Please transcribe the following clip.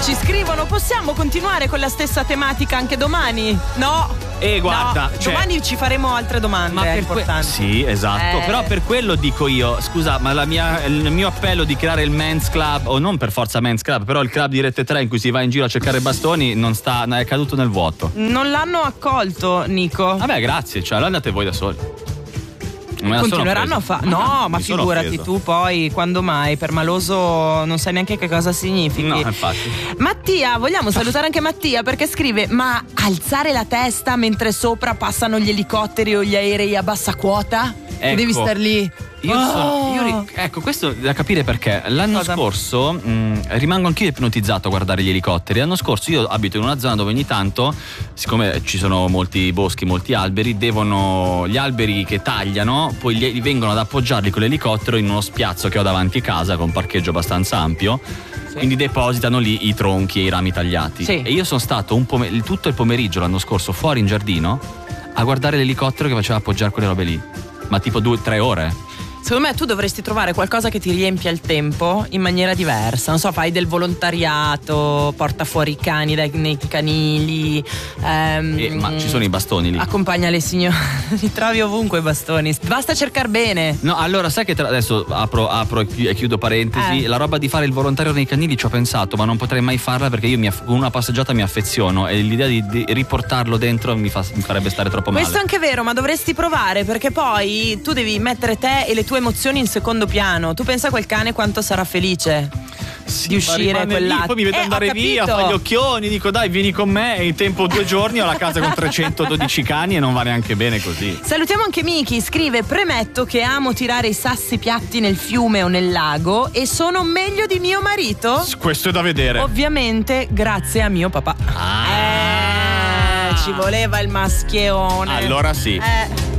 Ci scrivono: possiamo continuare con la stessa tematica anche domani? No. Guarda, no, domani ci faremo altre domande. Ma per importanti. Sì, esatto. Però per quello dico io, scusa, ma il mio appello di creare il Men's Club, o non per forza Men's Club, però il club di Rete 3 in cui si va in giro a cercare bastoni, è caduto nel vuoto. Non l'hanno accolto, Nico. Vabbè, grazie, cioè lo andate voi da soli. Continueranno a fare. No, ma figurati tu poi, quando mai? Per maloso non sai neanche che cosa significhi. No, infatti. Mattia, vogliamo salutare anche Mattia perché scrive: ma alzare la testa mentre sopra passano gli elicotteri o gli aerei a bassa quota? Che devi star lì. Ecco, questo da capire perché l'anno scorso rimango anch'io ipnotizzato a guardare gli elicotteri. L'anno scorso io abito in una zona dove ogni tanto, siccome ci sono molti boschi, molti alberi, gli alberi che tagliano poi li vengono ad appoggiarli con l'elicottero in uno spiazzo che ho davanti casa con un parcheggio abbastanza ampio. Quindi depositano lì i tronchi e i rami tagliati. E io sono stato tutto il pomeriggio l'anno scorso fuori in giardino a guardare l'elicottero che faceva appoggiare quelle robe lì. Ma tipo 2-3 ore. Secondo me tu dovresti trovare qualcosa che ti riempia il tempo in maniera diversa. Non so, fai del volontariato, porta fuori i cani nei canili. Ma ci sono i bastoni lì. Accompagna le signore. Li trovi ovunque i bastoni. Basta cercare bene. No, allora sai che adesso apro e chiudo parentesi. La roba di fare il volontario nei canili ci ho pensato, ma non potrei mai farla perché io con una passeggiata mi affeziono e l'idea di riportarlo dentro mi farebbe stare troppo male. Questo è anche vero, ma dovresti provare perché poi tu devi mettere te e le tue emozioni in secondo piano. Tu pensa a quel cane quanto sarà felice di uscire quell'atto. Poi mi vede andare via, fa gli occhioni, dico dai vieni con me e in tempo 2 giorni ho la casa con 312 cani e non va neanche bene così. Salutiamo anche Miki, scrive: premetto che amo tirare i sassi piatti nel fiume o nel lago e sono meglio di mio marito. Questo è da vedere. Ovviamente grazie a mio papà. Ci voleva il maschieone. Allora sì.